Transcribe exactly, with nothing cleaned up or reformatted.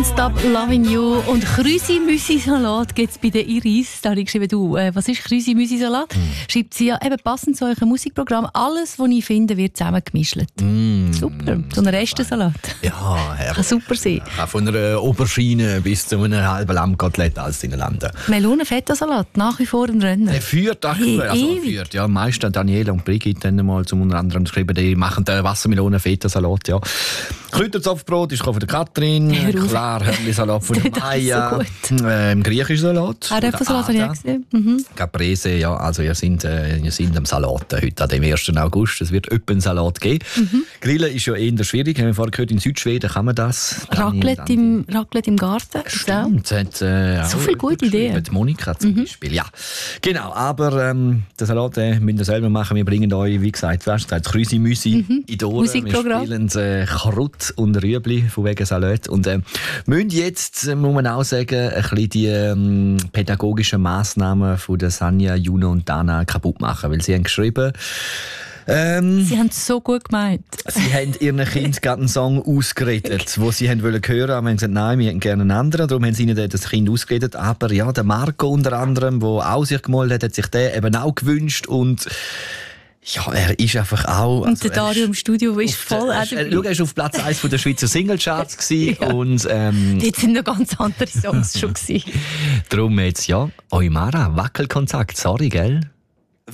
Can't Stop Loving You. Und Krüsi-Müsi-Salat gibt es bei der Iris. Da habe ich geschrieben, du, äh, was ist Krüsi-Müsi-Salat? Mm. Schreibt sie ja eben passend zu eurem Musikprogramm. Alles, was ich finde, wird zusammengemischt. Mm. Super. So ein Restensalat. Ja, herrlich. Kann super sein. Auch von einer Aubergine bis zu einem halben Lammkotelett alles in Landen. Melone-Feta-Salat, nach wie vor ein Renner. Er führt aktuell, also ewig. führt, ja, meistens Daniela und Brigitte dann mal zum unter anderem geschrieben, die machen den Wassermelonen-Feta-Salat, ja. Kräuterzopfbrot ist von der Katrin, klar, Hörnli-Salat von der Maya, so ähm, griechischer Salat. Ah, Röpfelsalat habe ich auch gesehen. Mhm. Caprese, ja, also ihr seid, äh, ihr seid am Salat heute, an dem ersten August. Es wird öppen Salat geben. Mhm. Grillen ist ja eher schwierig. Wir haben vorhin gehört, in Südschweden kann man das. Raclette im, Raclette im Garten. Stimmt. Hat, äh, so viele gute Ideen. Mit Monika zum mhm. Beispiel, ja. Genau, aber ähm, den Salat äh, müsst ihr selber machen. Wir bringen euch, wie gesagt, weißt du, Krüsi-Müsi mhm. in die Ohren. Wir spielen äh, Karot und Rüebli von wegen Salat. Und äh, müssen jetzt, äh, muss man auch sagen, ein bisschen die ähm, pädagogischen Massnahmen von der Sanja, Juno und Dana kaputt machen. Weil sie haben geschrieben, Ähm, sie haben es so gut gemeint. Sie haben ihren Kind gerade einen Song ausgeredet, den sie haben wollen hören, aber haben gesagt, nein, wir hätten gerne einen anderen. Darum haben sie ihnen das Kind ausgeredet. Aber ja, der Marco unter anderem, der auch sich gemalt hat, hat sich den eben auch gewünscht. Und ja, er ist einfach auch... Und also der Dario im Studio ist voll... Der, er, er, er war auf Platz eins der Schweizer Singlecharts. ja. Und, ähm, dort sind noch ganz andere Songs schon gewesen. Darum jetzt, ja, Eumara, Wackelkontakt, sorry, gell?